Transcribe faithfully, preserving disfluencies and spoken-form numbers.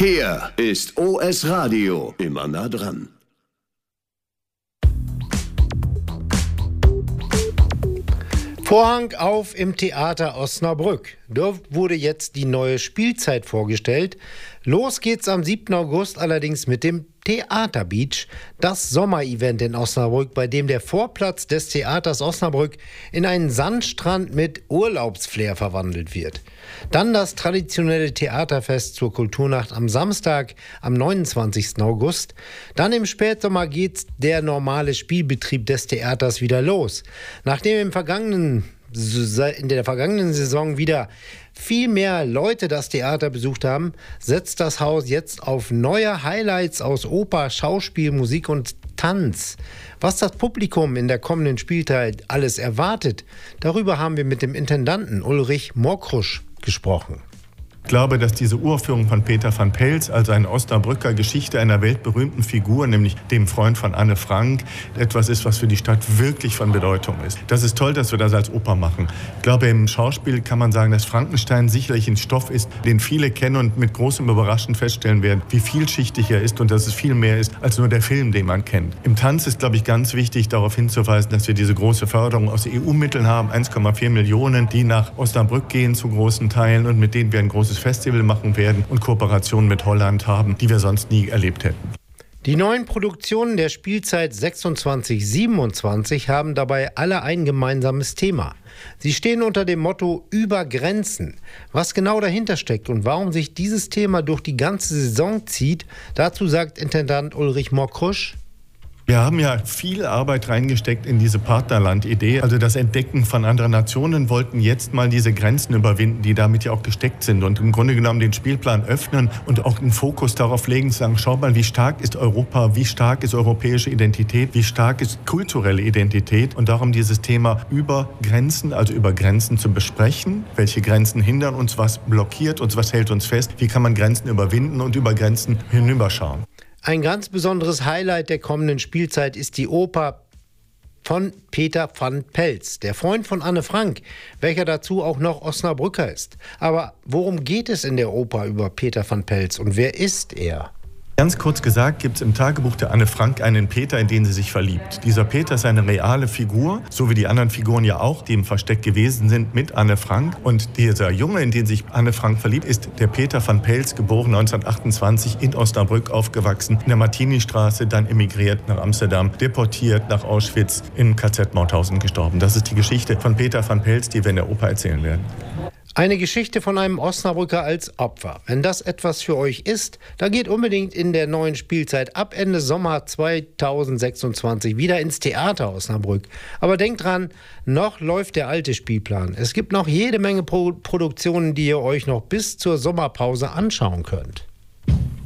Hier ist O S Radio, immer nah dran. Vorhang auf im Theater Osnabrück. Dort wurde jetzt die neue Spielzeit vorgestellt. Los geht's am siebten August allerdings mit dem Theater Beach, das Sommerevent in Osnabrück, bei dem der Vorplatz des Theaters Osnabrück in einen Sandstrand mit Urlaubsflair verwandelt wird. Dann das traditionelle Theaterfest zur Kulturnacht am Samstag, am neunundzwanzigsten August. Dann im Spätsommer geht der normale Spielbetrieb des Theaters wieder los. Nachdem im vergangenen in der vergangenen Saison wieder viel mehr Leute das Theater besucht haben, setzt das Haus jetzt auf neue Highlights aus Oper, Schauspiel, Musik und Tanz. Was das Publikum in der kommenden Spielzeit alles erwartet, darüber haben wir mit dem Intendanten Ulrich Mokrusch gesprochen. Ich glaube, dass diese Uraufführung von Peter van Pelz, also eine Osnabrücker Geschichte einer weltberühmten Figur, nämlich dem Freund von Anne Frank, etwas ist, was für die Stadt wirklich von Bedeutung ist. Das ist toll, dass wir das als Oper machen. Ich glaube, im Schauspiel kann man sagen, dass Frankenstein sicherlich ein Stoff ist, den viele kennen und mit großem Überraschen feststellen werden, wie vielschichtig er ist und dass es viel mehr ist als nur der Film, den man kennt. Im Tanz ist, glaube ich, ganz wichtig, darauf hinzuweisen, dass wir diese große Förderung aus E U-Mitteln haben, eins Komma vier Millionen, die nach Osnabrück gehen zu großen Teilen und mit denen wir ein großes Festival machen werden und Kooperationen mit Holland haben, die wir sonst nie erlebt hätten. Die neuen Produktionen der Spielzeit sechsundzwanzig siebenundzwanzig haben dabei alle ein gemeinsames Thema. Sie stehen unter dem Motto Über Grenzen. Was genau dahinter steckt und warum sich dieses Thema durch die ganze Saison zieht, dazu sagt Intendant Ulrich Mokrusch: Wir haben ja viel Arbeit reingesteckt in diese Partnerland-Idee. Also das Entdecken von anderen Nationen, wollten jetzt mal diese Grenzen überwinden, die damit ja auch gesteckt sind. Und im Grunde genommen den Spielplan öffnen und auch den Fokus darauf legen, zu sagen, schaut mal, wie stark ist Europa, wie stark ist europäische Identität, wie stark ist kulturelle Identität. Und darum dieses Thema über Grenzen, also über Grenzen zu besprechen. Welche Grenzen hindern uns, was blockiert uns, was hält uns fest? Wie kann man Grenzen überwinden und über Grenzen hinüberschauen? Ein ganz besonderes Highlight der kommenden Spielzeit ist die Oper von Peter van Pelz, der Freund von Anne Frank, welcher dazu auch noch Osnabrücker ist. Aber worum geht es in der Oper über Peter van Pelz und wer ist er? Ganz kurz gesagt gibt es im Tagebuch der Anne Frank einen Peter, in den sie sich verliebt. Dieser Peter ist eine reale Figur, so wie die anderen Figuren ja auch, die im Versteck gewesen sind mit Anne Frank. Und dieser Junge, in den sich Anne Frank verliebt, ist der Peter van Pelz, geboren neunzehnhundertachtundzwanzig in Osnabrück, aufgewachsen, in der Martini-Straße, dann emigriert nach Amsterdam, deportiert nach Auschwitz, im K Z Mauthausen gestorben. Das ist die Geschichte von Peter van Pelz, die wir in der Oper erzählen werden. Eine Geschichte von einem Osnabrücker als Opfer. Wenn das etwas für euch ist, dann geht unbedingt in der neuen Spielzeit ab Ende Sommer zweitausendsechsundzwanzig wieder ins Theater Osnabrück. Aber denkt dran, noch läuft der alte Spielplan. Es gibt noch jede Menge Pro- Produktionen, die ihr euch noch bis zur Sommerpause anschauen könnt.